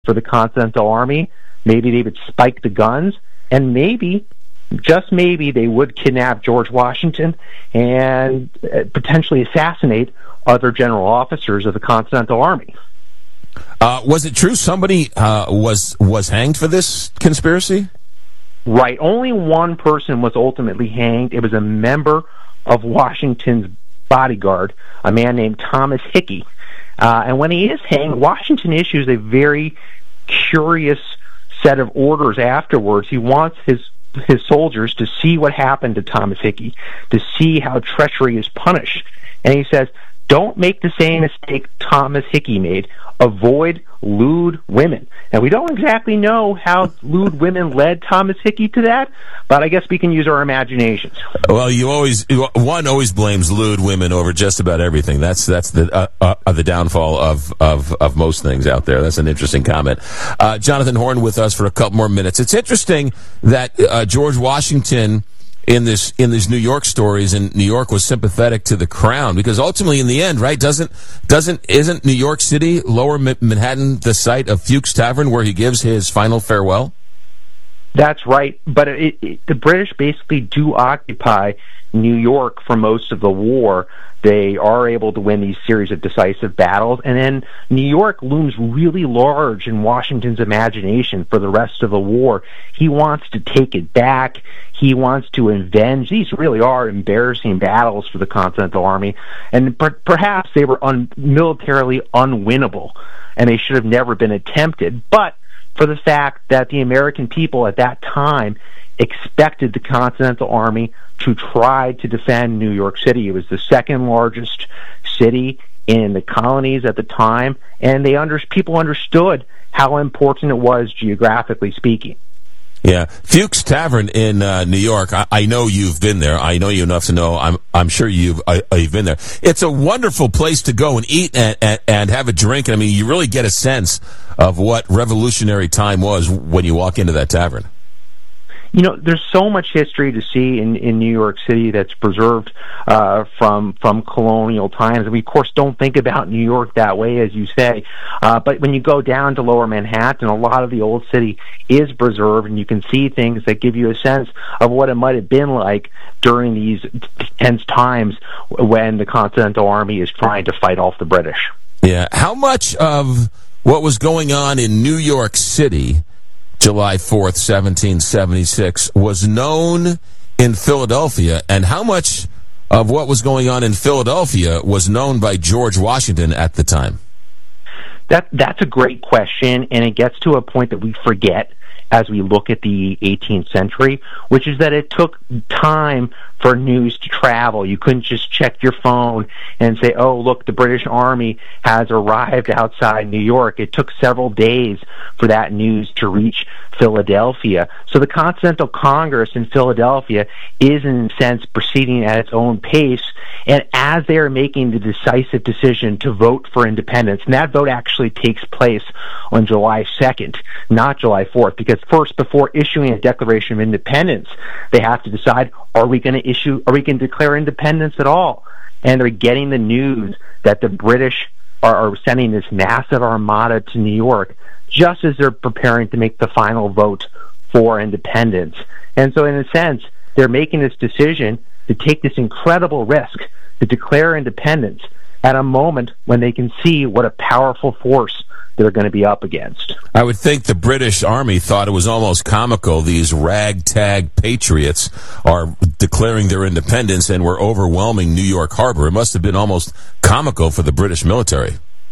for the Continental Army. Maybe they would spike the guns, and maybe, just maybe, they would kidnap George Washington and potentially assassinate other general officers of the Continental Army. Was it true somebody was hanged for this conspiracy? Right. Only one person was ultimately hanged. It was a member of Washington's bodyguard, a man named Thomas Hickey. And when he is hanged, Washington issues a very curious set of orders afterwards. He wants his soldiers to see what happened to Thomas Hickey, to see how treachery is punished. And he says, don't make the same mistake Thomas Hickey made. Avoid lewd women. And we don't exactly know how lewd women led Thomas Hickey to that, but I guess we can use our imaginations. Well, one always blames lewd women over just about everything. That's the downfall of most things out there. That's an interesting comment. Jonathan Horn with us for a couple more minutes. It's interesting that George Washington in these New York stories, and New York was sympathetic to the Crown, because ultimately in the end, right, isn't New York City, Lower Manhattan, the site of Fuchs Tavern where he gives his final farewell? That's right, but the British basically do occupy New York for most of the war. They are able to win these series of decisive battles, and then New York looms really large in Washington's imagination for the rest of the war. He wants to take it back. He wants to avenge. These really are embarrassing battles for the Continental Army, and perhaps they were militarily unwinnable, and they should have never been attempted, but for the fact that the American people at that time expected the Continental Army to try to defend New York City. It was the second largest city in the colonies at the time, and people understood how important it was geographically speaking. Yeah, Fuchs Tavern in New York. I know you've been there. I know you enough to know. I'm sure you've been there. It's a wonderful place to go and eat and have a drink. I mean, you really get a sense of what revolutionary time was when you walk into that tavern. You know, there's so much history to see in New York City that's preserved from colonial times. And we, of course, don't think about New York that way, as you say. But when you go down to Lower Manhattan, a lot of the old city is preserved, and you can see things that give you a sense of what it might have been like during these tense times when the Continental Army is trying to fight off the British. Yeah. How much of what was going on in New York City July 4th, 1776, was known in Philadelphia, and how much of what was going on in Philadelphia was known by George Washington at the time? That's a great question, and it gets to a point that we forget as we look at the 18th century, which is that it took time for news to travel. You couldn't just check your phone and say, oh, look, the British Army has arrived outside New York. It took several days for that news to reach Philadelphia. So the Continental Congress in Philadelphia is, in a sense, proceeding at its own pace, and as they are making the decisive decision to vote for independence, and that vote actually takes place on July 2nd, not July 4th, because first, before issuing a Declaration of Independence, they have to decide, are we going to declare independence at all? And they're getting the news that the British are sending this massive armada to New York just as they're preparing to make the final vote for independence. And so in a sense, they're making this decision to take this incredible risk to declare independence at a moment when they can see what a powerful force they're going to be up against. I would think the British Army thought it was almost comical. These ragtag patriots are declaring their independence and were overwhelming New York Harbor. It must have been almost comical for the British military.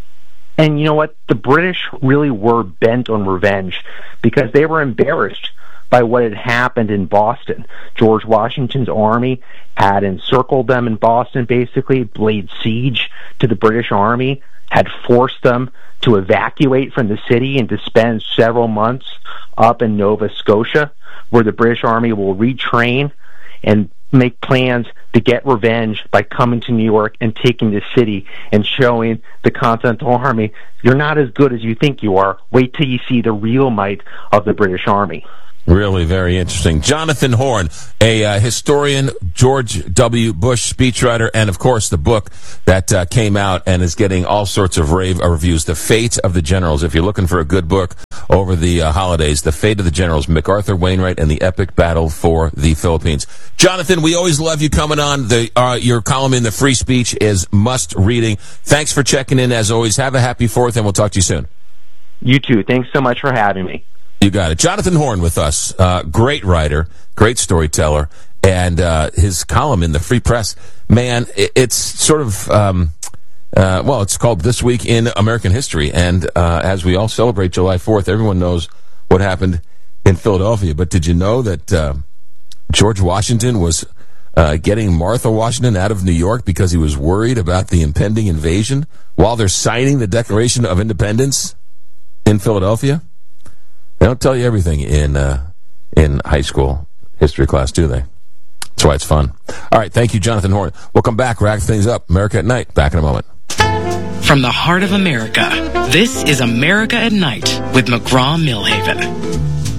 And you know what? The British really were bent on revenge because they were embarrassed by what had happened in Boston. George Washington's army had encircled them in Boston, basically, laid siege to the British Army, had forced them to evacuate from the city and to spend several months up in Nova Scotia, where the British Army will retrain and make plans to get revenge by coming to New York and taking the city and showing the Continental Army, you're not as good as you think you are. Wait till you see the real might of the British Army. Really very interesting. Jonathan Horn, a historian, George W. Bush speechwriter, and, of course, the book that came out and is getting all sorts of rave reviews, The Fate of the Generals. If you're looking for a good book over the holidays, The Fate of the Generals, MacArthur, Wainwright, and the Epic Battle for the Philippines. Jonathan, we always love you coming on. Your column in the Free Speech is must reading. Thanks for checking in, as always. Have a happy 4th, and we'll talk to you soon. You too. Thanks so much for having me. You got it. Jonathan Horn with us. Great writer, great storyteller, and his column in the Free Press, man, it's sort of, it's called This Week in American History. And as we all celebrate July 4th, everyone knows what happened in Philadelphia. But did you know that George Washington was getting Martha Washington out of New York because he was worried about the impending invasion while they're signing the Declaration of Independence in Philadelphia? They don't tell you everything in high school history class, do they? That's why it's fun. All right, thank you, Jonathan Horn. We'll come back, wrap things up. America at Night, back in a moment. From the heart of America, this is America at Night with McGraw-Milhaven.